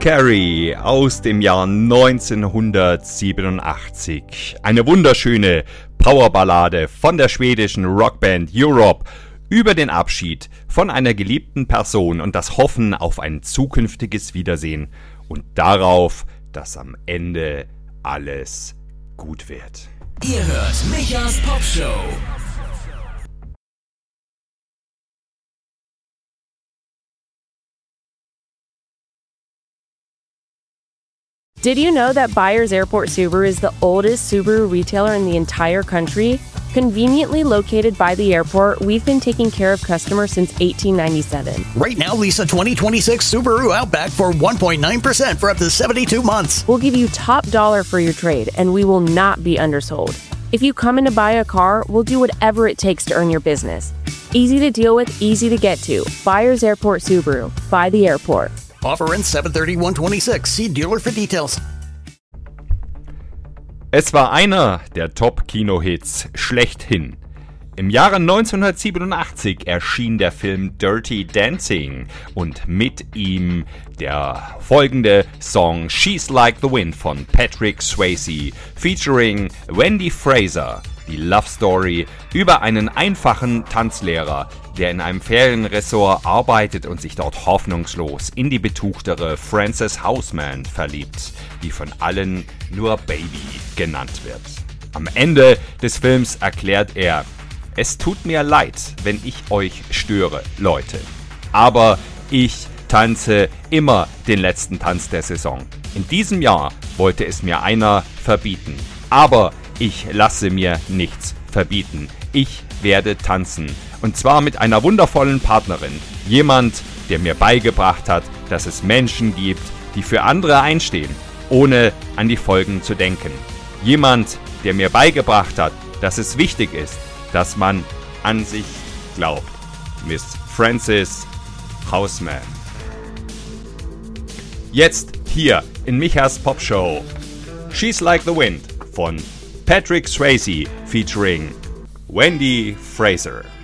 Carey aus dem Jahr 1987. Eine wunderschöne Powerballade von der schwedischen Rockband Europe über den Abschied von einer geliebten Person und das Hoffen auf ein zukünftiges Wiedersehen und darauf, dass am Ende alles gut wird. Ihr hört Michas Popshow. Did you know that Byers Airport Subaru is the oldest Subaru retailer in the entire country? Conveniently located by the airport, we've been taking care of customers since 1897. Right now, lease a 2026 Subaru Outback for 1.9% for up to 72 months. We'll give you top dollar for your trade, and we will not be undersold. If you come in to buy a car, we'll do whatever it takes to earn your business. Easy to deal with, easy to get to. Byers Airport Subaru. By the airport. Offer ends 7/31/26. See dealer for details. Es war einer der Top-Kino-Hits schlechthin. Im Jahre 1987 erschien der Film Dirty Dancing und mit ihm der folgende Song She's Like the Wind von Patrick Swayze featuring Wendy Fraser. Die Love Story über einen einfachen Tanzlehrer, der in einem Ferienresort arbeitet und sich dort hoffnungslos in die betuchtere Frances Houseman verliebt, die von allen nur Baby genannt wird. Am Ende des Films erklärt er: Es tut mir leid, wenn ich euch störe, Leute. Aber ich tanze immer den letzten Tanz der Saison. In diesem Jahr wollte es mir einer verbieten. Aber ich lasse mir nichts verbieten. Ich werde tanzen. Und zwar mit einer wundervollen Partnerin. Jemand, der mir beigebracht hat, dass es Menschen gibt, die für andere einstehen, ohne an die Folgen zu denken. Jemand, der mir beigebracht hat, dass es wichtig ist, dass man an sich glaubt. Miss Frances Houseman. Jetzt hier in Michas Popshow. She's Like the Wind von Patrick Swayze featuring Wendy Fraser.